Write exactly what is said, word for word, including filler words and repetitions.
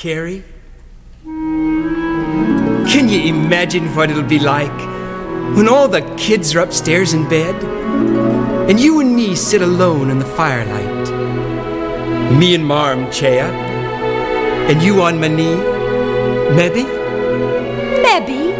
Carrie? Can you imagine what it'll be like when all the kids are upstairs in bed and you and me sit alone in the firelight? Me in my armchair and you on my knee? Maybe? Maybe.